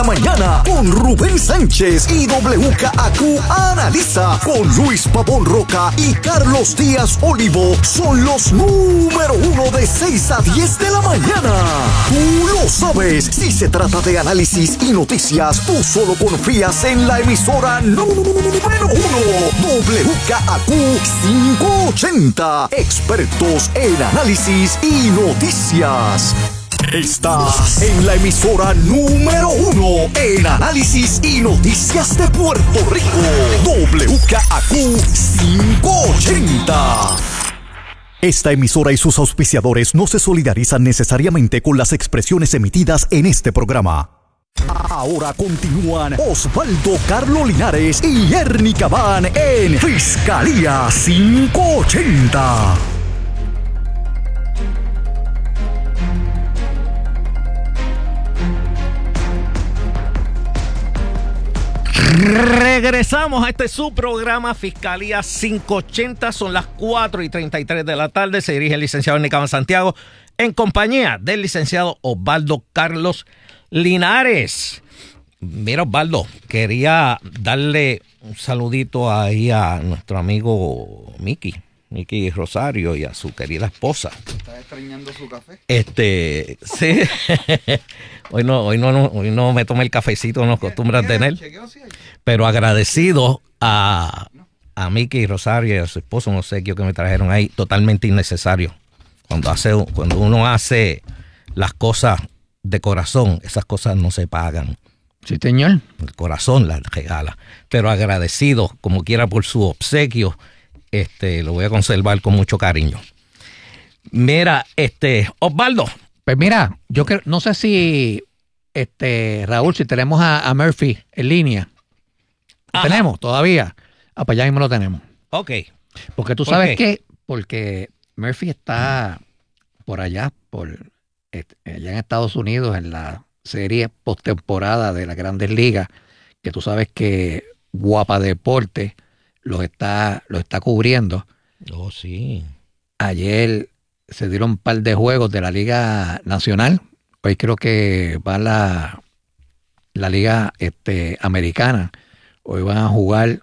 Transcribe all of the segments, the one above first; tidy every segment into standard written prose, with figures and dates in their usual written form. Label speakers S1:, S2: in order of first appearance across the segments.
S1: Mañana con Rubén Sánchez y WKAQ analiza con Luis Pavón Roca y Carlos Díaz Olivo. Son los número 1 de 6 a 10 de la mañana. Tú lo sabes, si se trata de análisis y noticias, tú solo confías en la emisora número 1, WKAQ 580. Expertos en análisis y noticias. Estás en la emisora número 1 en análisis y noticias de Puerto Rico. WKAQ 580. Esta emisora y sus auspiciadores no se solidarizan necesariamente con las expresiones emitidas en este programa. Ahora continúan Osvaldo Carlos Linares y Ernie Cabán en Fiscalía 580.
S2: Regresamos a este su programa Fiscalía 580. Son las 4:33 de la tarde. Se dirige el licenciado Ernie Cabán Santiago en compañía del licenciado Osvaldo Carlos Linares. Mira, Osvaldo, quería darle un saludito ahí a nuestro amigo Mickey Rosario y a su querida esposa.
S3: ¿Estás extrañando su café?
S2: Sí. Hoy no me tomé el cafecito, no acostumbran tener. Pero agradecido a Mickey Rosario y a su esposo, un obsequio que me trajeron ahí, totalmente innecesario. Cuando uno hace las cosas de corazón, esas cosas no se pagan.
S4: Sí, señor.
S2: El corazón las regala. Pero agradecido, como quiera, por su obsequio, lo voy a conservar con mucho cariño. Mira, Osvaldo.
S4: Pues mira, yo no sé si, Raúl, si tenemos a Murphy en línea.
S2: Ajá.
S4: ¿Tenemos todavía? Pues ya mismo lo tenemos.
S2: Ok.
S4: Porque tú sabes que, porque Murphy está por allá, allá en Estados Unidos, en la serie postemporada de las Grandes Ligas, que tú sabes que Guapa Deporte los está cubriendo.
S2: Oh, sí.
S4: Ayer se dieron un par de juegos de la Liga Nacional. Hoy creo que va la Liga Americana. Hoy van a jugar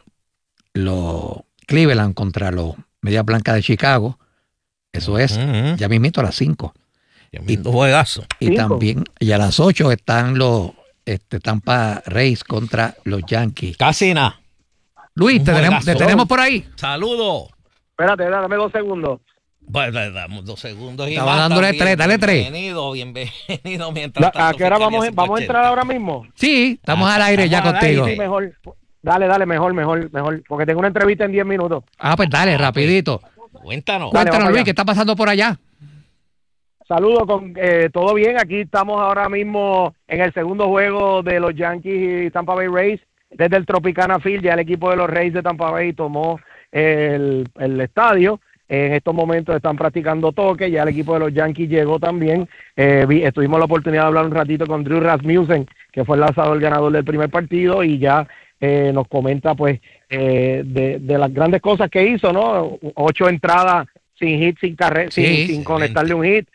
S4: los Cleveland contra los Medias Blancas de Chicago. Eso es ya mismito a las 5.
S2: Y juegazo.
S4: Y también, y a las 8 están los Tampa Rays contra los Yankees.
S2: Casi nada.
S4: Luis, te tenemos por ahí.
S2: Saludos.
S5: Espérate, dame 2 segundos.
S2: Bueno, damos 2 segundos.
S4: Estaba dándole 3, dale 3.
S2: Bienvenido. Mientras
S5: ¿A qué hora vamos a entrar ahora mismo?
S4: Sí, estamos al aire ya contigo.
S5: Sí, mejor. Dale, mejor. Porque tengo una entrevista en 10 minutos.
S4: Pues dale, rapidito.
S2: Cuéntanos.
S4: Cuéntanos, Luis, ¿qué está pasando por allá?
S5: Saludos, todo bien. Aquí estamos ahora mismo en el segundo juego de los Yankees y Tampa Bay Rays. Desde el Tropicana Field, ya el equipo de los Rays de Tampa Bay tomó el estadio. En estos momentos están practicando toque. Ya el equipo de los Yankees llegó también. Tuvimos la oportunidad de hablar un ratito con Drew Rasmussen, que fue el lanzador ganador del primer partido, y ya nos comenta pues de las grandes cosas que hizo, ¿no? 8 entradas sin hit, sin conectarle un hit.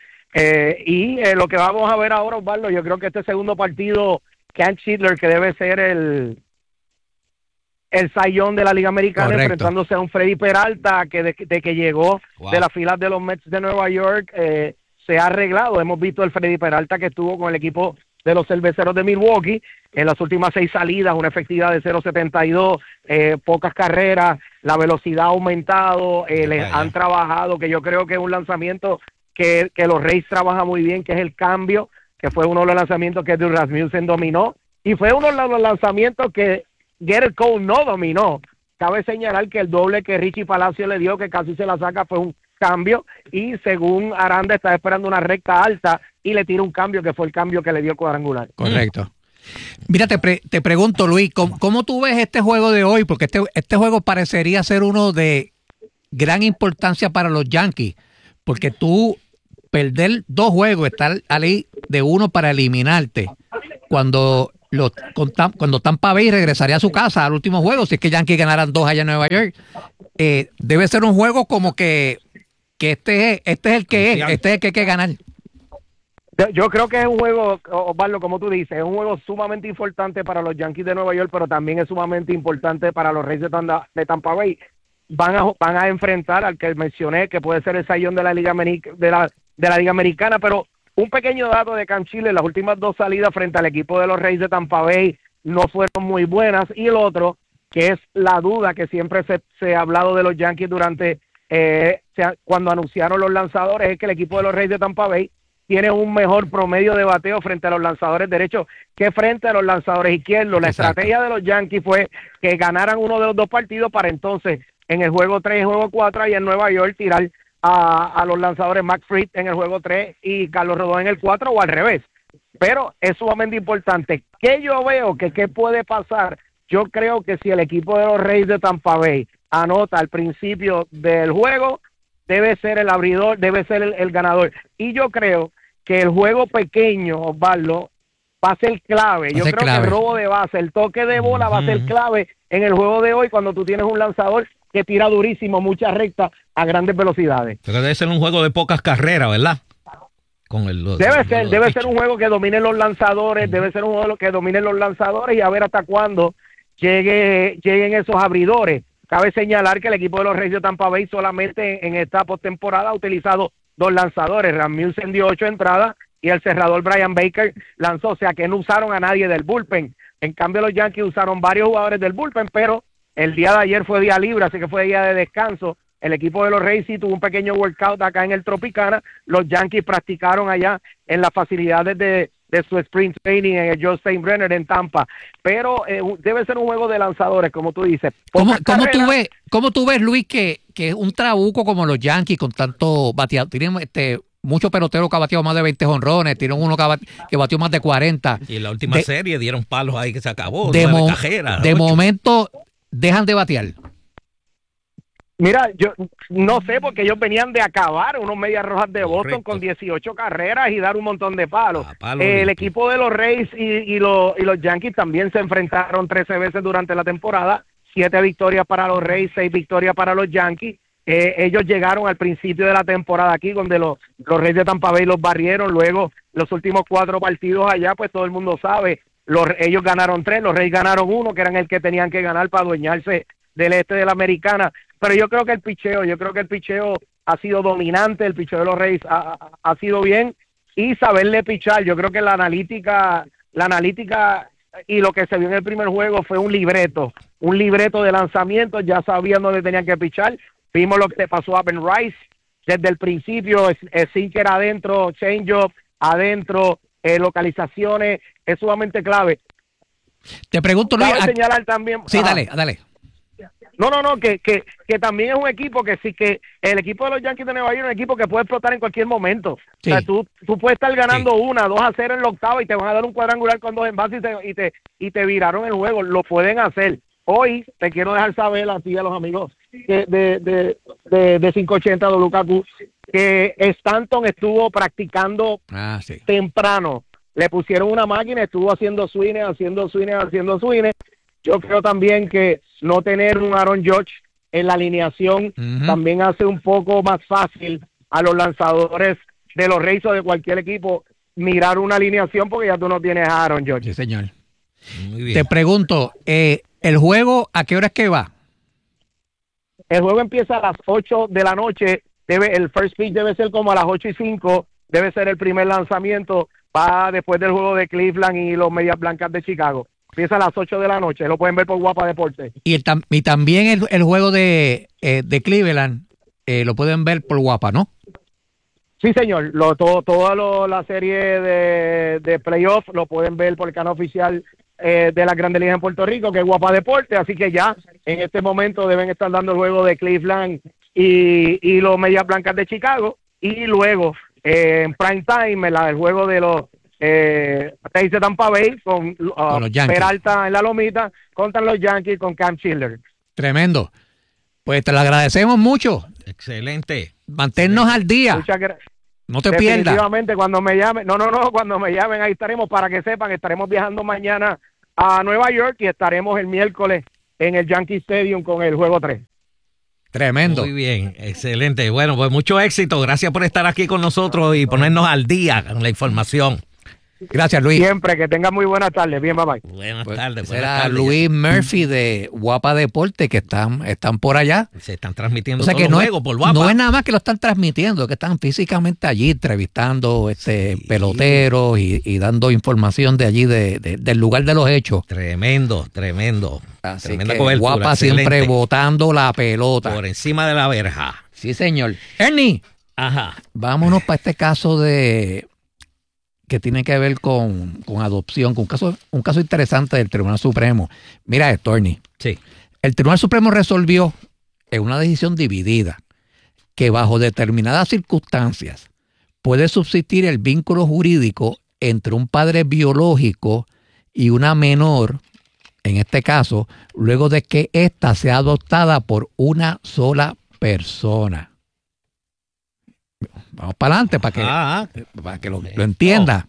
S5: Y lo que vamos a ver ahora, Osvaldo, yo creo que este segundo partido, Ken Schindler, que debe ser el Cy Young de la Liga Americana, correcto, enfrentándose a un Freddy Peralta que de que llegó de las filas de los Mets de Nueva York, se ha arreglado. Hemos visto el Freddy Peralta que estuvo con el equipo de los Cerveceros de Milwaukee en las últimas 6 salidas, una efectividad de 0.72, pocas carreras, la velocidad ha aumentado, les han trabajado, que yo creo que es un lanzamiento que los Rays trabajan muy bien, que es el cambio, que fue uno de los lanzamientos que Drew Rasmussen dominó, y fue uno de los lanzamientos que Gerrit Cole no dominó. Cabe señalar que el doble que Richie Palacio le dio, que casi se la saca, fue un cambio, y según Aranda está esperando una recta alta y le tira un cambio que fue el cambio que le dio cuadrangular.
S4: Correcto. Mira, te pregunto, Luis, ¿cómo tú ves este juego de hoy? Porque este juego parecería ser uno de gran importancia para los Yankees, porque tú perder 2 juegos, estar ahí de 1 para eliminarte, cuando Tampa Bay regresaría a su casa al último juego, si es que Yankees ganaran 2 allá en Nueva York, debe ser un juego como que este es el que hay que ganar.
S5: Yo creo que es un juego, Osvaldo, como tú dices, es un juego sumamente importante para los Yankees de Nueva York, pero también es sumamente importante para los Reyes de Tampa Bay. Van a enfrentar al que mencioné, que puede ser el sayón de la Liga Americana, pero un pequeño dato de Canchile, las últimas 2 salidas frente al equipo de los Reyes de Tampa Bay no fueron muy buenas, y el otro, que es la duda que siempre se ha hablado de los Yankees durante cuando anunciaron los lanzadores, es que el equipo de los Reyes de Tampa Bay tiene un mejor promedio de bateo frente a los lanzadores derechos que frente a los lanzadores izquierdos. La estrategia de los Yankees fue que ganaran uno de los 2 partidos para entonces en el juego 3 y juego 4 allá en Nueva York tirar a los lanzadores Max Fried en el juego 3 y Carlos Rodón en el 4 o al revés. Pero es sumamente importante. ¿Qué yo veo? ¿Qué puede pasar? Yo creo que si el equipo de los Reyes de Tampa Bay anota al principio del juego, debe ser el abridor, debe ser el ganador. Y yo creo que el juego pequeño, Osvaldo, va a ser clave. Yo creo que el robo de base, el toque de bola va a ser clave en el juego de hoy cuando tú tienes un lanzador que tira durísimo, muchas rectas a grandes velocidades.
S2: Pero debe ser un juego de pocas carreras, ¿verdad?
S5: Debe ser un juego que dominen los lanzadores, debe ser un juego que dominen los lanzadores y a ver hasta cuándo lleguen esos abridores. Cabe señalar que el equipo de los Reyes de Tampa Bay solamente en esta postemporada ha utilizado 2 lanzadores. Rasmussen dio 8 entradas y el cerrador Brian Baker lanzó, o sea que no usaron a nadie del bullpen. En cambio los Yankees usaron varios jugadores del bullpen, pero el día de ayer fue día libre, así que fue día de descanso. El equipo de los Reyes sí tuvo un pequeño workout acá en el Tropicana. Los Yankees practicaron allá en las facilidades de su sprint training en el George Steinbrenner en Tampa. Pero debe ser un juego de lanzadores, como tú dices.
S4: ¿Cómo tú ves, Luis, que un trabuco como los Yankees con tanto bateado, tienen muchos peloteros que ha bateado más de 20 jonrones, tienen uno que batió más de 40.
S2: Y en la última serie dieron palos ahí que se acabó.
S4: De momento dejan de batear.
S5: Mira, yo no sé, porque ellos venían de acabar unos Medias Rojas de Boston con 18 carreras y dar un montón de palos. El equipo de los Rays y los Yankees también se enfrentaron 13 veces durante la temporada, 7 victorias para los Rays, 6 victorias para los Yankees. Ellos llegaron al principio de la temporada aquí, donde los Reyes de Tampa Bay los barrieron. Luego, los últimos 4 partidos allá, pues todo el mundo sabe, ellos ganaron 3, los Rays ganaron 1, que eran el que tenían que ganar para adueñarse del este de la Americana. Pero yo creo que el picheo ha sido dominante, el picheo de los Reyes ha sido bien, y saberle pichar. Yo creo que la analítica y lo que se vio en el primer juego fue un libreto de lanzamiento. Ya sabían dónde tenían que pichar. Vimos lo que le pasó a Ben Rice desde el principio, sinker adentro, change-up adentro, localizaciones, es sumamente clave.
S4: Te pregunto, Luis.
S5: Cabe señalar también.
S4: Sí, dale.
S5: No, que también es un equipo que sí, que el equipo de los Yankees de Nueva York es un equipo que puede explotar en cualquier momento. Sí. O sea, tú puedes estar ganando 1-2-0 en la octava y te van a dar un cuadrangular con 2 envases y te viraron el juego. Lo pueden hacer. Hoy te quiero dejar saber a ti y a los amigos de 580 WKQ que Stanton estuvo practicando temprano. Le pusieron una máquina, estuvo haciendo swings. Yo creo también que no tener un Aaron Judge en la alineación también hace un poco más fácil a los lanzadores de los Reyes o de cualquier equipo mirar una alineación, porque ya tú no tienes a Aaron Judge.
S4: Sí, señor. Muy bien. Te pregunto, ¿el juego a qué hora es que va?
S5: El juego empieza a las 8 de la noche. El first pitch debe ser como a las 8:05. Debe ser el primer lanzamiento. Va después del juego de Cleveland y los Medias Blancas de Chicago. Empieza a las 8 de la noche. Lo pueden ver por Guapa Deportes.
S4: Y también el juego de Cleveland lo pueden ver por Guapa, ¿no?
S5: Sí, señor. Toda la serie de playoff lo pueden ver por el canal oficial de las Grandes Ligas en Puerto Rico, que es Guapa Deportes. Así que ya en este momento deben estar dando el juego de Cleveland y los Medias Blancas de Chicago. Y luego, en prime time, el juego de los Reyes de Tampa Bay con los Peralta en la lomita contra los Yankees con Cam Schiller.
S4: Tremendo. Pues te lo agradecemos mucho.
S2: Excelente.
S4: Manténnos al día.
S5: Muchas gracias.
S4: No te pierdas.
S5: Definitivamente, cuando me llamen, cuando me llamen, ahí estaremos. Para que sepan, estaremos viajando mañana a Nueva York y estaremos el miércoles en el Yankee Stadium con el juego 3.
S4: Tremendo.
S2: Muy bien, excelente. Bueno, pues mucho éxito. Gracias por estar aquí con nosotros y ponernos al día con la información.
S4: Gracias, Luis.
S5: Siempre, que tengan muy buenas tardes. Bien, bye bye.
S2: Buenas
S4: Pues,
S2: tardes.
S4: será
S2: Buenas tardes.
S4: Luis Murphy de Guapa Deporte, que están por allá.
S2: Se están transmitiendo
S4: O sea
S2: todos
S4: que
S2: los
S4: no
S2: juegos por
S4: no
S2: Guapa.
S4: es nada más que lo están transmitiendo, que están físicamente allí entrevistando peloteros y dando información de allí, del lugar de los hechos.
S2: Tremendo.
S4: Así
S2: Tremenda
S4: que
S2: cobertura.
S4: Guapa siempre
S2: excelente.
S4: botando la pelota.
S2: Por encima de la verja.
S4: Sí, señor. Ernie,
S2: Ajá.
S4: vámonos para este caso que tiene que ver con adopción, con un caso interesante del Tribunal Supremo. Mira esto, Ernie.
S2: Sí.
S4: El Tribunal Supremo resolvió en una decisión dividida que bajo determinadas circunstancias puede subsistir el vínculo jurídico entre un padre biológico y una menor, en este caso, luego de que ésta sea adoptada por una sola persona. Vamos para adelante para que lo entienda.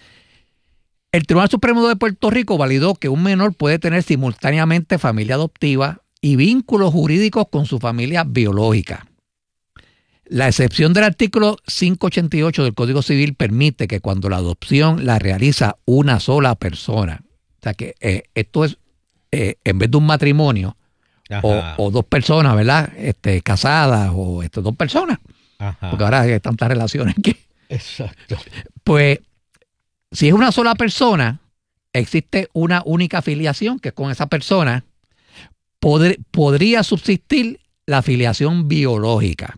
S4: El Tribunal Supremo de Puerto Rico validó que un menor puede tener simultáneamente familia adoptiva y vínculos jurídicos con su familia biológica. La excepción del artículo 588 del Código Civil permite que cuando la adopción la realiza una sola persona, o sea que esto es en vez de un matrimonio o dos personas, ¿verdad? Casadas o dos personas, porque ahora hay tantas relaciones que...
S2: Exacto.
S4: Pues si es una sola persona, existe una única afiliación, que es con esa persona, podría subsistir la afiliación biológica.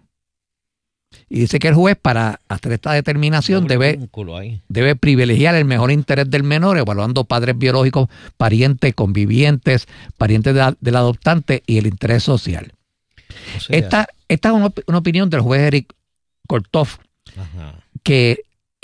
S4: Y dice que el juez, para hacer esta determinación, debe privilegiar el mejor interés del menor, evaluando padres biológicos, parientes, convivientes, parientes del adoptante y el interés social.
S2: O sea,
S4: Esta es una opinión del juez Eric Kortoff, que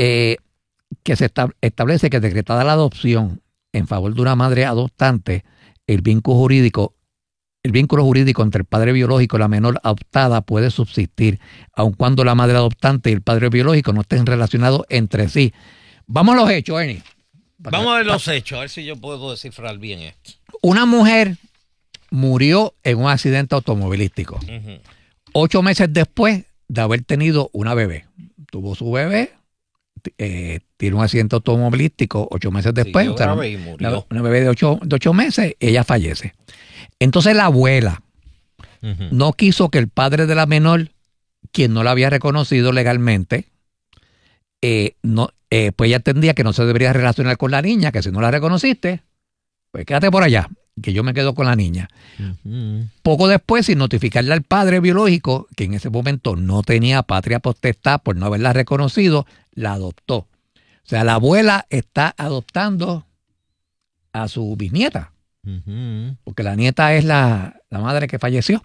S4: se establece que decretada la adopción en favor de una madre adoptante, el vínculo jurídico entre el padre biológico y la menor adoptada puede subsistir, aun cuando la madre adoptante y el padre biológico no estén relacionados entre sí. Vamos a los hechos, Ernie.
S2: Vamos a ver los hechos, a ver si yo puedo descifrar bien esto.
S4: Una mujer murió en un accidente automovilístico. 8 meses después de haber tenido una bebé. Tuvo su bebé, tiene un accidente automovilístico 8 meses después.
S2: O sea,
S4: una bebé de 8 meses, ella fallece. Entonces la abuela no quiso que el padre de la menor, quien no la había reconocido legalmente, pues ella entendía que no se debería relacionar con la niña, que si no la reconociste, pues quédate por allá, que yo me quedo con la niña. Poco después, sin notificarle al padre biológico, que en ese momento no tenía patria potestad por no haberla reconocido, la adoptó. O sea, la abuela está adoptando a su bisnieta, porque la nieta es la madre que falleció.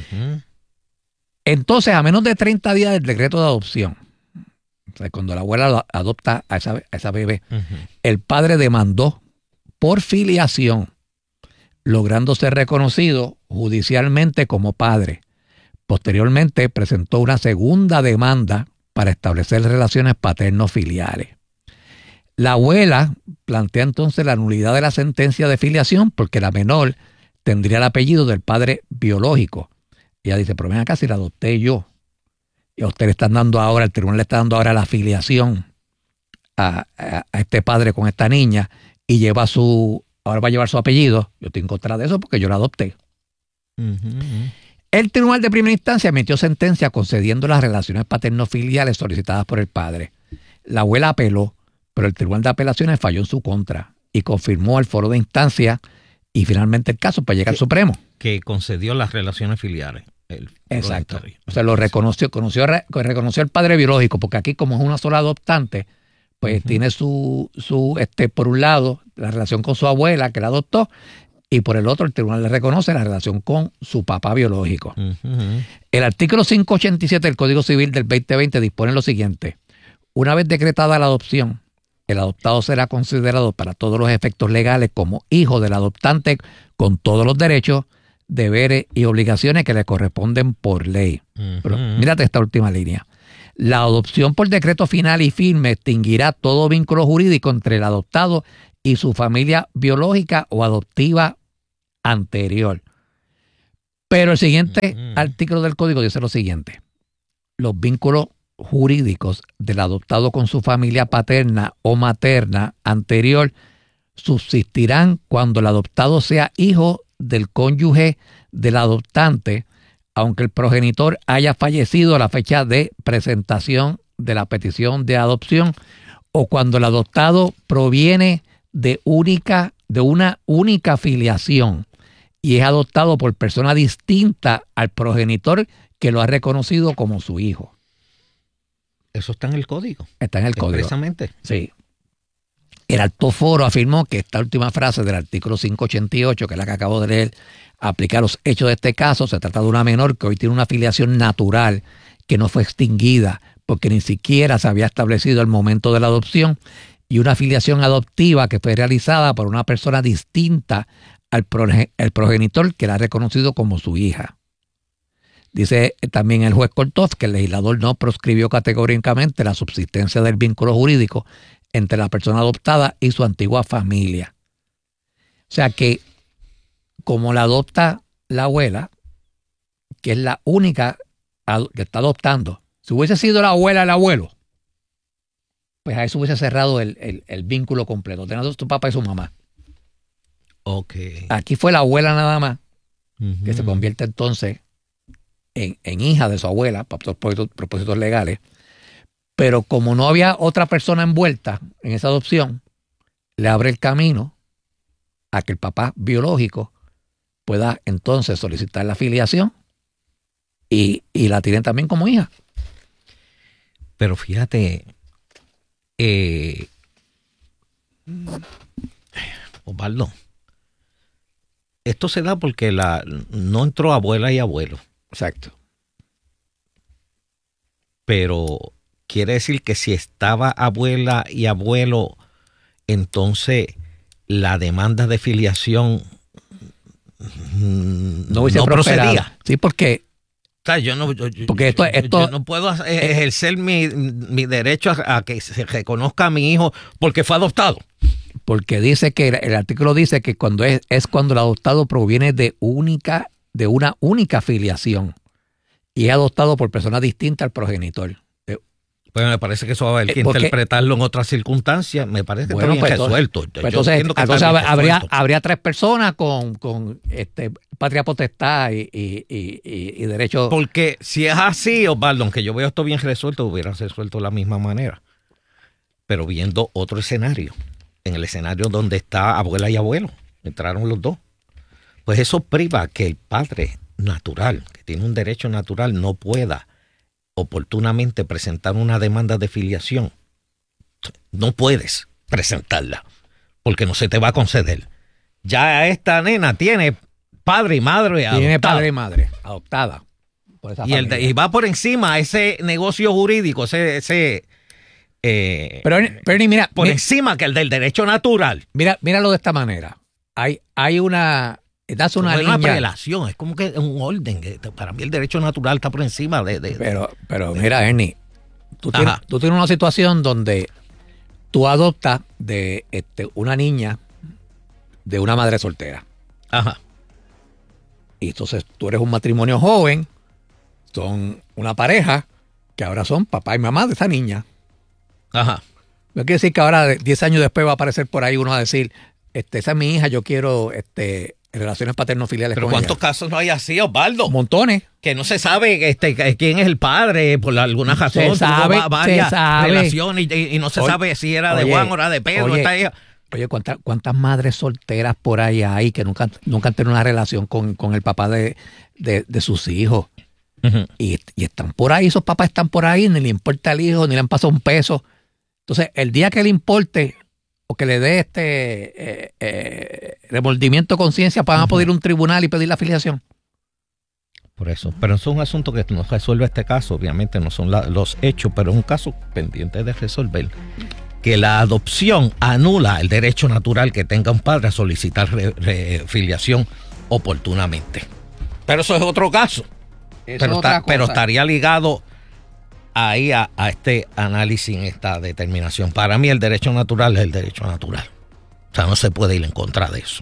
S4: Entonces, a menos de 30 días del decreto de adopción, o sea, cuando la abuela adopta a esa bebé, el padre demandó por filiación, logrando ser reconocido judicialmente como padre. Posteriormente presentó una segunda demanda para establecer relaciones paterno-filiales. La abuela plantea entonces la nulidad de la sentencia de filiación porque la menor tendría el apellido del padre biológico. Ella dice, pero ven acá, si la adopté yo. Y a usted le están dando ahora, el tribunal le está dando ahora la filiación a este padre con esta niña y ahora va a llevar su apellido. Yo estoy en contra de eso porque yo la adopté. El tribunal de primera instancia emitió sentencia concediendo las relaciones paterno-filiales solicitadas por el padre. La abuela apeló, pero el tribunal de apelaciones falló en su contra y confirmó el foro de instancia y finalmente el caso para llegar al Supremo.
S2: Que concedió las relaciones filiales.
S4: Exacto. O sea, reconoció el padre biológico, porque aquí como es una sola adoptante, pues tiene por un lado la relación con su abuela que la adoptó y por el otro el tribunal le reconoce la relación con su papá biológico. El artículo 587 del Código Civil del 2020 dispone lo siguiente: una vez decretada la adopción, el adoptado será considerado para todos los efectos legales como hijo del adoptante con todos los derechos, deberes y obligaciones que le corresponden por ley. Pero mírate esta última línea. La adopción por decreto final y firme extinguirá todo vínculo jurídico entre el adoptado y su familia biológica o adoptiva anterior. Pero el siguiente artículo del código dice lo siguiente: los vínculos jurídicos del adoptado con su familia paterna o materna anterior subsistirán cuando el adoptado sea hijo del cónyuge del adoptante, aunque el progenitor haya fallecido a la fecha de presentación de la petición de adopción, o cuando el adoptado proviene de una única filiación y es adoptado por persona distinta al progenitor que lo ha reconocido como su hijo.
S2: Eso está en el código.
S4: Está en el código.
S2: Expresamente.
S4: Sí. El alto foro afirmó que esta última frase del artículo 588, que es la que acabo de leer, aplica a los hechos de este caso. Se trata de una menor que hoy tiene una filiación natural que no fue extinguida porque ni siquiera se había establecido el momento de la adopción, y una filiación adoptiva que fue realizada por una persona distinta al progenitor que la ha reconocido como su hija. Dice también el juez Korthoff que el legislador no proscribió categóricamente la subsistencia del vínculo jurídico entre la persona adoptada y su antigua familia. O sea que, como la adopta la abuela, que es la única que está adoptando, si hubiese sido la abuela el abuelo, pues a eso hubiese cerrado el vínculo completo, teniendo tu papá y su mamá.
S2: Ok.
S4: Aquí fue la abuela nada más, que se convierte entonces en hija de su abuela, para propósitos legales. Pero como no había otra persona envuelta en esa adopción, le abre el camino a que el papá biológico pueda entonces solicitar la filiación y la tienen también como hija.
S2: Pero fíjate, Osvaldo, esto se da porque no entró abuela y abuelo.
S4: Exacto.
S2: Pero quiere decir que si estaba abuela y abuelo, entonces la demanda de filiación no procedía.
S4: Sí, porque
S2: Yo no puedo ejercer mi derecho a que se reconozca a mi hijo porque fue adoptado.
S4: Porque dice que el artículo dice que cuando es cuando el adoptado proviene de una única filiación y es adoptado por persona distinta al progenitor.
S2: Pues me parece que eso va a haber que interpretarlo en otras circunstancias. Me parece que está bien resuelto.
S4: Entonces habría tres personas con patria potestad y derecho.
S2: Porque si es así, Osvaldo, aunque yo veo esto bien resuelto, hubiera resuelto de la misma manera. Pero viendo otro escenario, en el escenario donde está abuela y abuelo, entraron los dos. Pues eso priva que el padre natural, que tiene un derecho natural, no pueda oportunamente presentar una demanda de filiación. No puedes presentarla porque no se te va a conceder. Ya esta nena tiene padre y madre adoptada.
S4: Tiene padre y madre adoptada por esa familia.
S2: Y va por encima a ese negocio jurídico,
S4: pero mira,
S2: por encima que el del derecho natural.
S4: Míralo de esta manera. Hay una niña.
S2: Apelación, es como que un orden. Para mí el derecho natural está por encima
S4: Pero mira, Ernie, tú tienes una situación donde tú adoptas de una niña de una madre soltera.
S2: Ajá.
S4: Y entonces tú eres un matrimonio joven, son una pareja que ahora son papá y mamá de esa niña.
S2: Ajá.
S4: No quiere decir que ahora, 10 años después, va a aparecer por ahí uno a decir, esa es mi hija, yo quiero relaciones paterno-filiales con ella.
S2: ¿Pero cuántos casos no hay así, Osvaldo?
S4: Montones.
S2: Que no se sabe quién es el padre por alguna razón.
S4: Se sabe,
S2: varias relaciones y no se sabe si era de Juan o era de Pedro.
S4: Oye, ¿cuántas madres solteras por ahí hay que nunca han tenido una relación con el papá de sus hijos? Uh-huh. Y están por ahí, esos papás están por ahí, ni le importa el hijo, ni le han pasado un peso. Entonces, el día que le importe o que le dé remordimiento de conciencia, van a poder ir a un tribunal y pedir la filiación.
S2: Por eso. Pero eso es un asunto que no resuelve este caso. Obviamente no son los hechos, pero es un caso pendiente de resolver. Que la adopción anula el derecho natural que tenga un padre a solicitar filiación oportunamente. Pero eso es otro caso. Pero estaría ligado ahí a este análisis, en esta determinación. Para mí el derecho natural es el derecho natural. O sea, no se puede ir en contra de eso.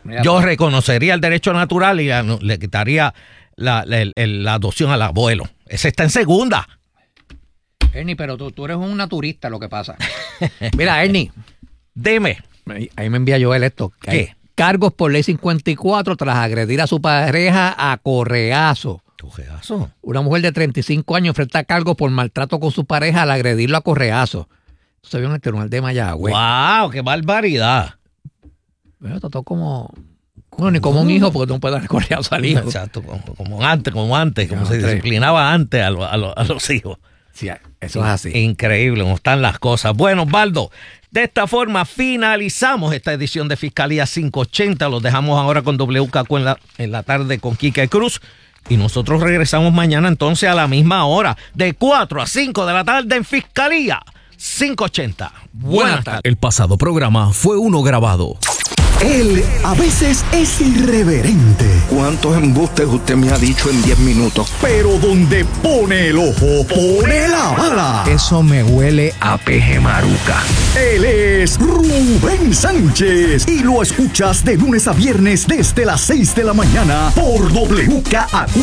S2: yo reconocería el derecho natural y le quitaría la adopción al abuelo. Ese está en segunda.
S4: Ernie, pero tú eres un naturista, lo que pasa. Mira, Ernie.
S2: Dime.
S4: Ahí me envía Joel esto.
S2: ¿Qué?
S4: Cargos por ley 54 tras agredir a su pareja a correazo.
S2: ¿Correazo?
S4: Una mujer de 35 años enfrenta cargos por maltrato con su pareja al agredirlo a correazo. Se vio en el tribunal de Mayagüez.
S2: ¡Wow! ¡Qué barbaridad!
S4: Bueno, trató como... Bueno, ni como un hijo, porque tú no puedes dar correazo al hijo.
S2: Exacto, como antes, como se disciplinaba antes a los hijos.
S4: Sí, eso es así.
S2: Increíble cómo están las cosas. Bueno, Osvaldo, de esta forma finalizamos esta edición de Fiscalía 580. Los dejamos ahora con WKQ en la tarde con Quique Cruz. Y nosotros regresamos mañana entonces a la misma hora, de 4 a 5 de la tarde en Fiscalía 580. Buenas tardes.
S1: El pasado programa fue uno grabado. Él a veces es irreverente.
S3: ¿Cuántos embustes usted me ha dicho en 10 minutos?
S1: Pero donde pone el ojo, pone la bala.
S3: Eso me huele a peje maruca.
S1: Él es Rubén Sánchez. Y lo escuchas de lunes a viernes desde las 6 de la mañana por WKAQ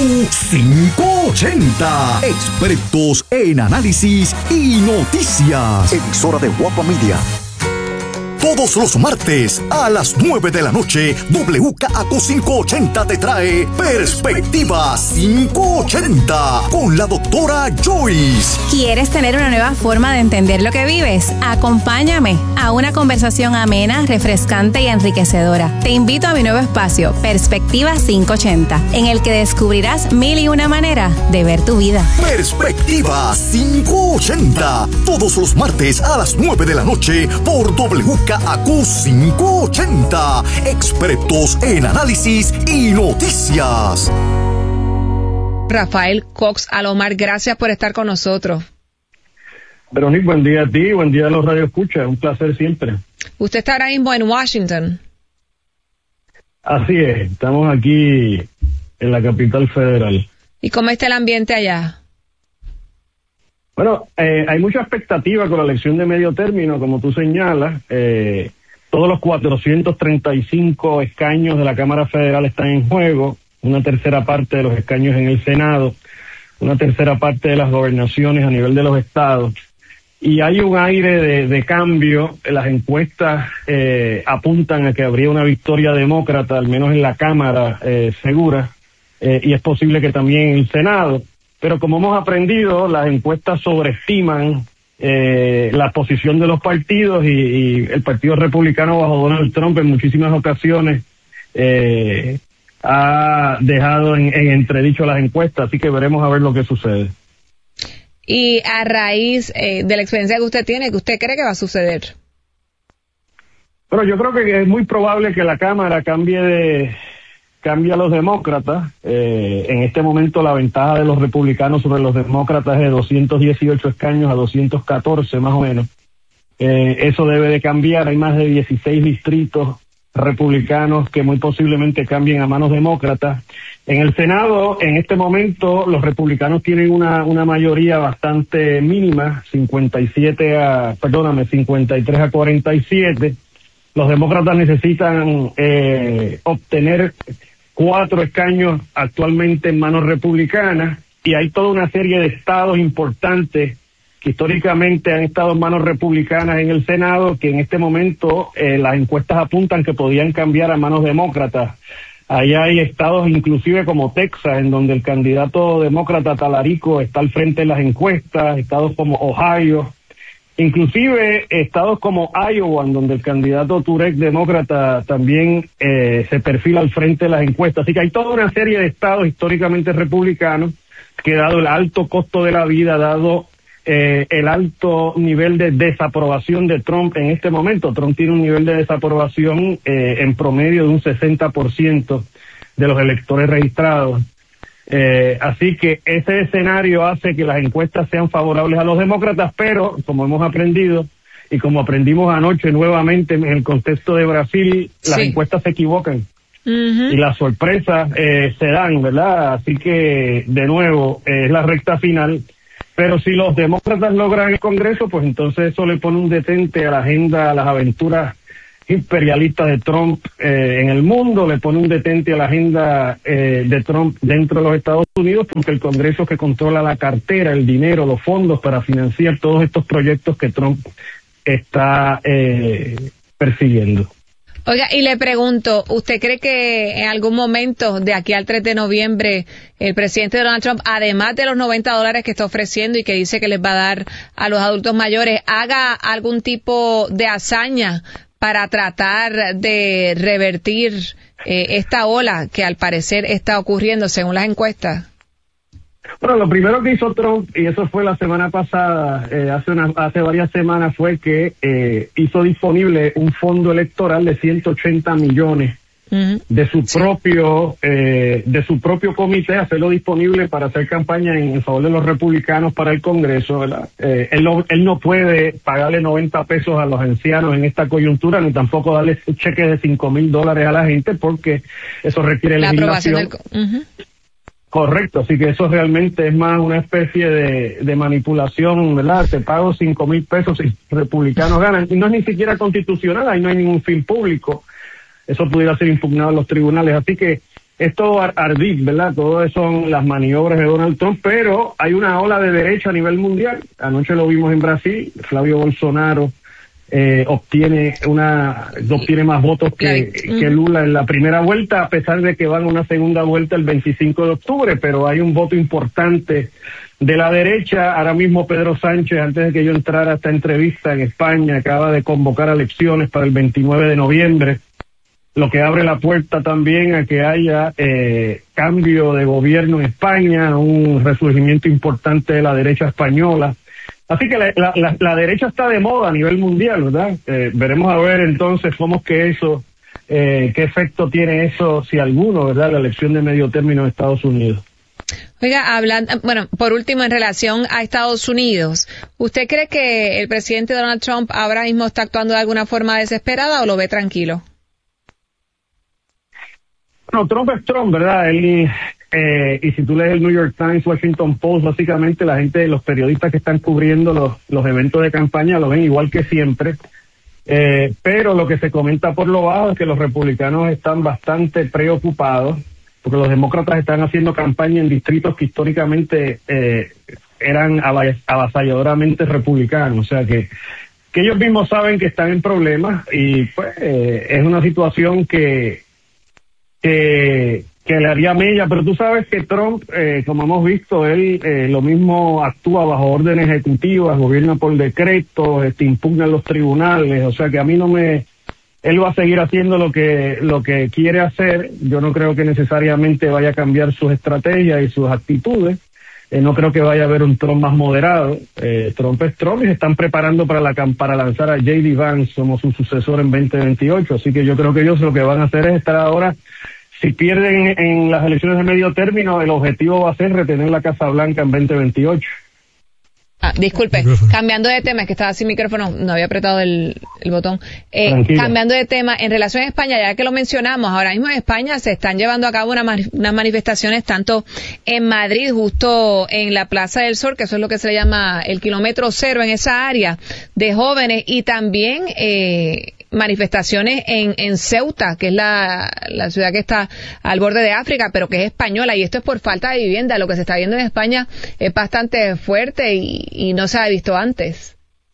S1: 580. Expertos en análisis y noticias. Emisora de Guapa Media. Todos los martes a las 9 de la noche, WKAQ 580 te trae Perspectiva 580 con la doctora Joyce.
S6: ¿Quieres tener una nueva forma de entender lo que vives? Acompáñame a una conversación amena, refrescante y enriquecedora. Te invito a mi nuevo espacio, Perspectiva 580, en el que descubrirás 1001 maneras de ver tu vida.
S1: Perspectiva 580, todos los martes a las 9 de la noche por WKAQ 580, expertos en análisis y noticias.
S7: Rafael Cox Alomar, gracias por estar con nosotros.
S8: Verónica, buen día a ti, buen día a los radioescuchas, un placer siempre.
S7: Usted está ahora mismo en Washington.
S8: Así es, estamos aquí en la capital federal.
S7: ¿Y cómo está el ambiente allá?
S8: Bueno, hay mucha expectativa con la elección de medio término, como tú señalas. Todos los 435 escaños de la Cámara Federal están en juego, una tercera parte de los escaños en el Senado, una tercera parte de las gobernaciones a nivel de los estados. Y hay un aire de cambio. Las encuestas apuntan a que habría una victoria demócrata, al menos en la Cámara, segura, y es posible que también en el Senado. Pero como hemos aprendido, las encuestas sobreestiman la posición de los partidos y el Partido Republicano bajo Donald Trump en muchísimas ocasiones ha dejado en entredicho las encuestas, así que veremos a ver lo que sucede.
S7: Y a raíz de la experiencia que usted tiene, ¿qué usted cree que va a suceder?
S8: Bueno, yo creo que es muy probable que la Cámara cambie a los demócratas. En este momento la ventaja de los republicanos sobre los demócratas es de 218 escaños a 214 más o menos. Eso debe de cambiar. Hay más de 16 distritos republicanos que muy posiblemente cambien a manos demócratas. En el Senado, en este momento, los republicanos tienen una mayoría bastante mínima, 53 a 47. Los demócratas necesitan obtener 4 escaños actualmente en manos republicanas, y hay toda una serie de estados importantes que históricamente han estado en manos republicanas en el Senado, que en este momento las encuestas apuntan que podían cambiar a manos demócratas. Ahí hay estados inclusive como Texas, en donde el candidato demócrata Talarico está al frente de las encuestas, estados como Ohio, inclusive estados como Iowa, en donde el candidato Turek demócrata también se perfila al frente de las encuestas. Así que hay toda una serie de estados históricamente republicanos que, dado el alto costo de la vida, dado el alto nivel de desaprobación de Trump en este momento, Trump tiene un nivel de desaprobación en promedio de un 60% de los electores registrados. Así que ese escenario hace que las encuestas sean favorables a los demócratas, pero como hemos aprendido y como aprendimos anoche nuevamente en el contexto de Brasil, las encuestas se equivocan y las sorpresas se dan, ¿verdad? Así que de nuevo es la recta final, pero si los demócratas logran el Congreso, pues entonces eso le pone un detente a la agenda, a las aventuras imperialista de Trump en el mundo, le pone un detente a la agenda de Trump dentro de los Estados Unidos, porque el Congreso que controla la cartera, el dinero, los fondos para financiar todos estos proyectos que Trump está persiguiendo.
S7: Oiga, y le pregunto, ¿usted cree que en algún momento de aquí al 3 de noviembre el presidente Donald Trump, además de los $90 que está ofreciendo y que dice que les va a dar a los adultos mayores, haga algún tipo de hazaña para tratar de revertir esta ola que al parecer está ocurriendo según las encuestas?
S8: Bueno, lo primero que hizo Trump, y eso fue la semana pasada, hace varias semanas, fue que hizo disponible un fondo electoral de 180 millones de su propio comité, hacerlo disponible para hacer campaña en favor de los republicanos para el Congreso, ¿verdad? Él no puede pagarle 90 pesos a los ancianos en esta coyuntura, ni tampoco darle cheques de $5,000 a la gente, porque eso requiere la legislación. Correcto, así que eso realmente es más una especie de manipulación, ¿verdad? Te pago 5,000 pesos y republicanos ganan. Y no es ni siquiera constitucional, ahí no hay ningún fin público. Eso pudiera ser impugnado en los tribunales. Así que esto ardid, ¿verdad? Todo eso son las maniobras de Donald Trump, pero hay una ola de derecha a nivel mundial. Anoche lo vimos en Brasil, Flavio Bolsonaro obtiene más votos que Lula en la primera vuelta, a pesar de que van a una segunda vuelta el 25 de octubre, pero hay un voto importante de la derecha. Ahora mismo Pedro Sánchez, antes de que yo entrara a esta entrevista en España, acaba de convocar elecciones para el 29 de noviembre, lo que abre la puerta también a que haya cambio de gobierno en España, un resurgimiento importante de la derecha española. Así que la derecha está de moda a nivel mundial, ¿verdad? Veremos a ver entonces qué efecto tiene eso, si alguno, ¿verdad? La elección de medio término de Estados Unidos.
S7: Oiga, por último, en relación a Estados Unidos, ¿usted cree que el presidente Donald Trump ahora mismo está actuando de alguna forma desesperada o lo ve tranquilo?
S8: No, Trump es Trump, ¿verdad? Y si tú lees el New York Times, Washington Post, básicamente la gente, los periodistas que están cubriendo los eventos de campaña lo ven igual que siempre. Pero lo que se comenta por lo bajo es que los republicanos están bastante preocupados, porque los demócratas están haciendo campaña en distritos que históricamente eran avasalladoramente republicanos. O sea que ellos mismos saben que están en problemas y pues es una situación que le haría mella, pero tú sabes que Trump, como hemos visto, él lo mismo actúa bajo órdenes ejecutivas, gobierna por decreto, impugna en los tribunales, o sea que a mí él va a seguir haciendo lo que quiere hacer. Yo no creo que necesariamente vaya a cambiar sus estrategias y sus actitudes. No creo que vaya a haber un Trump más moderado. Trump es Trump y se están preparando para lanzar a J.D. Vance como su sucesor en 2028. Así que yo creo que ellos lo que van a hacer es estar ahora, si pierden en las elecciones de medio término, el objetivo va a ser retener la Casa Blanca en 2028.
S7: Disculpe, cambiando de tema, es que estaba sin micrófono, no había apretado el botón. Cambiando de tema, en relación a España, ya que lo mencionamos, ahora mismo en España se están llevando a cabo unas manifestaciones tanto en Madrid, justo en la Plaza del Sol, que eso es lo que se le llama el kilómetro cero en esa área, de jóvenes, y también manifestaciones en Ceuta, que es la ciudad que está al borde de África, pero que es española, y esto es por falta de vivienda. Lo que se está viendo en España es bastante fuerte y no se ha visto antes.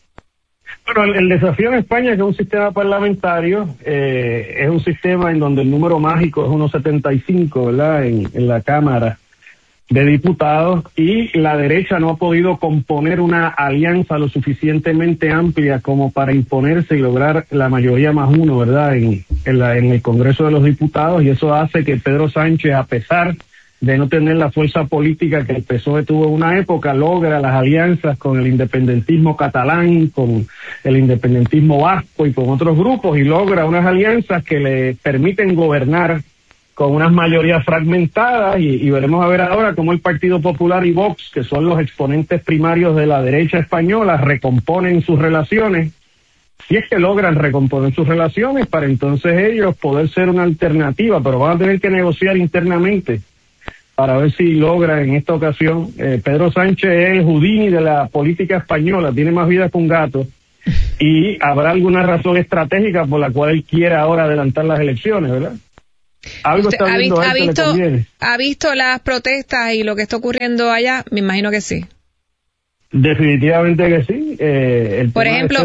S8: Bueno, el desafío en España es que es un sistema parlamentario, es un sistema en donde el número mágico es 1.75, ¿verdad?, en la Cámara de Diputados, y la derecha no ha podido componer una alianza lo suficientemente amplia como para imponerse y lograr la mayoría más uno, ¿verdad?, en el Congreso de los Diputados, y eso hace que Pedro Sánchez, a pesar de no tener la fuerza política que el PSOE tuvo en una época, logra las alianzas con el independentismo catalán, con el independentismo vasco y con otros grupos, y logra unas alianzas que le permiten gobernar con unas mayorías fragmentadas, y veremos a ver ahora cómo el Partido Popular y Vox, que son los exponentes primarios de la derecha española, recomponen sus relaciones, si es que logran recomponer sus relaciones, para entonces ellos poder ser una alternativa, pero van a tener que negociar internamente para ver si logra en esta ocasión. Pedro Sánchez es el Houdini de la política española, tiene más vida que un gato, y habrá alguna razón estratégica por la cual él quiere ahora adelantar las elecciones, ¿verdad? Algo está viendo a él que le conviene.
S7: ¿Ha visto las protestas y lo que está ocurriendo allá? Me imagino que sí.
S8: Definitivamente que sí.
S7: Por ejemplo,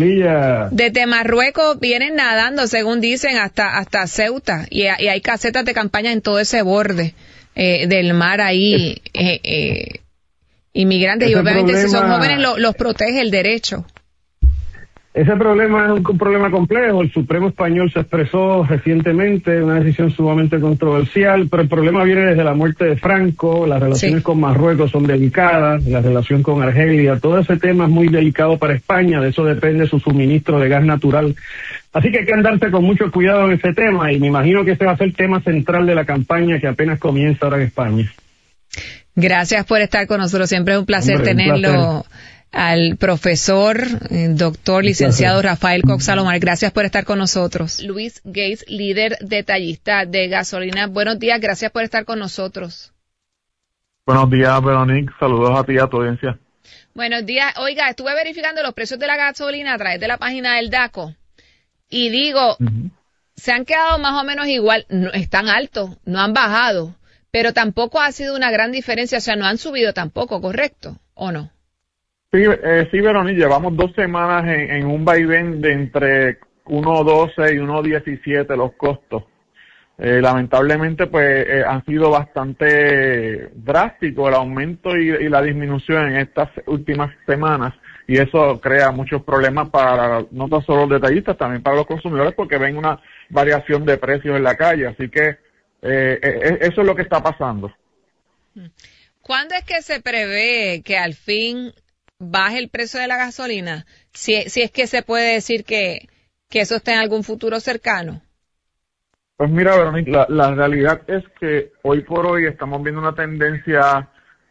S7: desde Marruecos vienen nadando, según dicen, hasta Ceuta, y hay casetas de campaña en todo ese borde del mar ahí, inmigrantes, y obviamente si son jóvenes los protege el derecho.
S8: Ese problema es un problema complejo. El Supremo Español se expresó recientemente, una decisión sumamente controversial, pero el problema viene desde la muerte de Franco. Las relaciones con Marruecos son delicadas, la relación con Argelia, todo ese tema es muy delicado para España, de eso depende su suministro de gas natural. Así que hay que andarse con mucho cuidado en ese tema, y me imagino que ese va a ser el tema central de la campaña que apenas comienza ahora en España.
S7: Gracias por estar con nosotros, siempre es un placer tenerlo. Al profesor, doctor, licenciado Rafael Cox Salomar. Gracias por estar con nosotros. Luis Gates, líder detallista de gasolina. Buenos días, gracias por estar con nosotros.
S9: Buenos días, Veronique. Saludos a ti y a tu audiencia.
S7: Buenos días. Oiga, estuve verificando los precios de la gasolina a través de la página del DACO y digo, se han quedado más o menos igual. No, están altos, no han bajado, pero tampoco ha sido una gran diferencia, o sea, no han subido tampoco, ¿correcto? ¿O no?
S9: Sí, Veronique, llevamos 2 semanas en un vaivén de entre 1.12 y 1.17 los costos. Lamentablemente, pues, han sido bastante drásticos el aumento y la disminución en estas últimas semanas, y eso crea muchos problemas para no tan solo los detallistas, también para los consumidores, porque ven una variación de precios en la calle. Así que eso es lo que está pasando.
S7: ¿Cuándo es que se prevé que al fin baje el precio de la gasolina? Si es que se puede decir que eso está en algún futuro cercano.
S9: Pues mira, Veronique, la realidad es que hoy por hoy estamos viendo una tendencia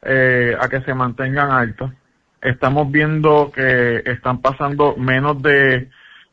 S9: a que se mantengan altos. Estamos viendo que están pasando menos de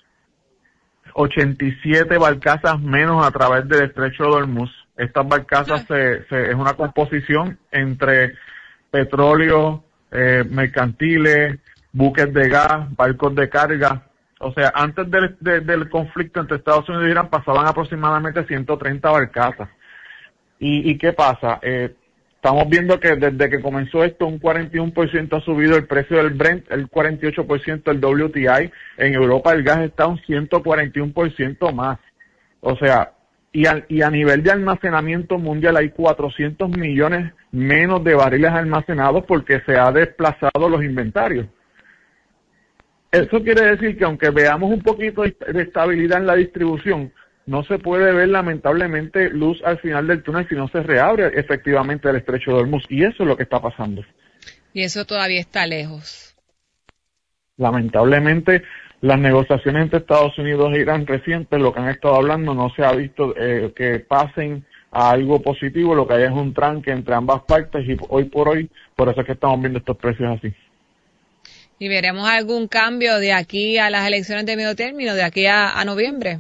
S9: 87 barcazas menos a través del estrecho de Hormuz. Estas barcazas es una composición entre petróleo, mercantiles, buques de gas, barcos de carga. O sea, antes del conflicto entre Estados Unidos y Irán pasaban aproximadamente 130 barcazas. ¿Y qué pasa? Estamos viendo que desde que comenzó esto, un 41% ha subido el precio del Brent, el 48% el WTI. En Europa el gas está un 141% más. O sea, y a nivel de almacenamiento mundial hay 400 millones menos de barriles almacenados porque se ha desplazado los inventarios. Eso quiere decir que aunque veamos un poquito de estabilidad en la distribución, no se puede ver lamentablemente luz al final del túnel si no se reabre efectivamente el estrecho de Hormuz, y eso es lo que está pasando.
S7: Y eso todavía está lejos.
S9: Lamentablemente, las negociaciones entre Estados Unidos e Irán recientes, lo que han estado hablando, no se ha visto que pasen a algo positivo. Lo que hay es un tranque entre ambas partes, y hoy por hoy, por eso es que estamos viendo estos precios así.
S7: ¿Y veremos algún cambio de aquí a las elecciones de medio término, de aquí a noviembre?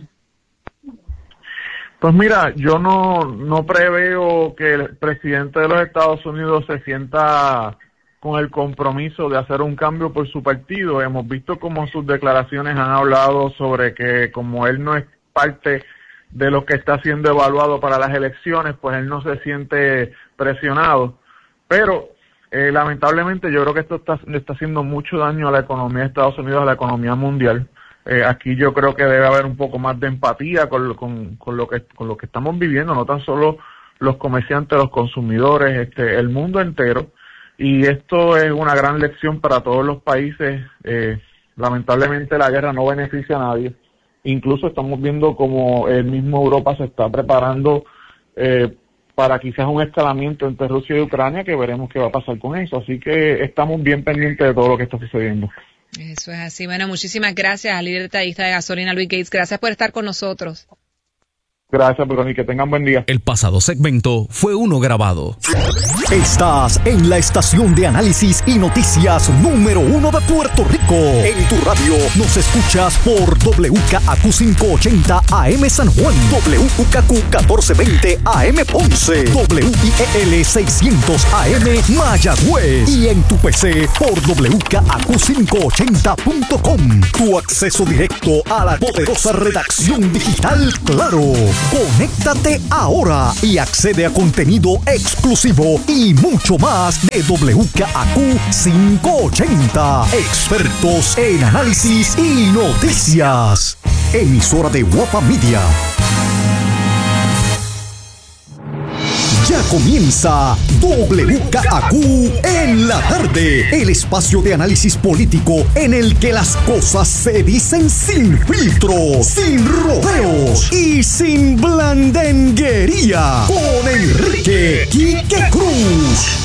S9: Pues mira, yo no preveo que el presidente de los Estados Unidos se sienta con el compromiso de hacer un cambio por su partido. Hemos visto cómo sus declaraciones han hablado sobre que como él no es parte de lo que está siendo evaluado para las elecciones, pues él no se siente presionado. Pero lamentablemente yo creo que esto le está haciendo mucho daño a la economía de Estados Unidos, a la economía mundial. Aquí yo creo que debe haber un poco más de empatía con lo que estamos viviendo, no tan solo los comerciantes, los consumidores, el mundo entero. Y esto es una gran lección para todos los países. Lamentablemente la guerra no beneficia a nadie. Incluso estamos viendo como el mismo Europa se está preparando para quizás un escalamiento entre Rusia y Ucrania, que veremos qué va a pasar con eso. Así que estamos bien pendientes de todo lo que está sucediendo.
S7: Eso es así. Bueno, muchísimas gracias al líder detallista de gasolina, Luis Gates. Gracias por estar con nosotros.
S9: Gracias, Bruno, y que tengan buen día.
S10: El pasado segmento fue uno grabado.
S1: Estás en la estación de análisis y noticias número 1 de Puerto Rico. En tu radio nos escuchas por WKAQ 580 AM San Juan, WKAQ 1420 AM Ponce, WIEL 600 AM Mayagüez y en tu PC por WKAQ580.com. Tu acceso directo a la poderosa redacción digital Claro. Conéctate ahora y accede a contenido exclusivo y mucho más de WKAQ 580. Expertos en análisis y noticias. Emisora de Guapa Media. Ya comienza WKAQ en la tarde, el espacio de análisis político en el que las cosas se dicen sin filtro, sin rodeos y sin blandenguería. Con Enrique Quique Cruz.